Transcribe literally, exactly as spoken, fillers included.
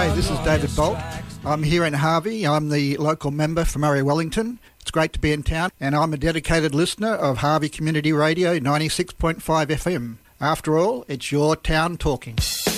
Hi, this is David Bolt. I'm here in Harvey. I'm the local member for Murray Wellington. It's great to be in town, and I'm a dedicated listener of Harvey Community Radio ninety-six point five F M. After all, it's your town talking.